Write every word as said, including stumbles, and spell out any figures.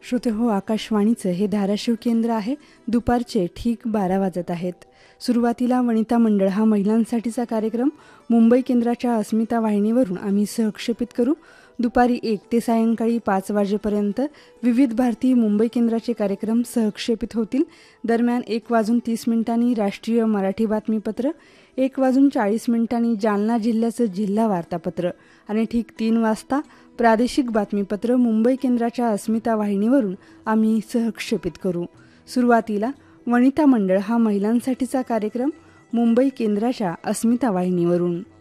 श्रोते हो, आकाशवाणीचं हे धाराशिव केंद्र आहे. दुपारचे ठीक बारा वाजत आहेत. सुरुवातीला वनिता मंडळ हा महिलांसाठीचा कार्यक्रम मुंबई केंद्राच्या अस्मिता वाहिनीवरून आम्ही सहक्षेपित करू. दुपारी एक ते सायंकाळी पाच वाजेपर्यंत विविध भारती मुंबई केंद्राचे कार्यक्रम सहक्षेपित होतील. दरम्यान एक वाजून तीस मिनिटांनी राष्ट्रीय मराठी बातमीपत्र, एक वाजून चाळीस मिनिटांनी जालना जिल्ह्याचं जिल्हा वार्तापत्र आणि ठीक तीन वाजता प्रादेशिक बातमीपत्र मुंबई केंद्राच्या अस्मिता वाहिनीवरून आम्ही सहक्षेपित करू. सुरुवातीला वनिता मंडळ हा महिलांसाठीचा कार्यक्रम मुंबई केंद्राच्या अस्मिता वाहिनीवरून.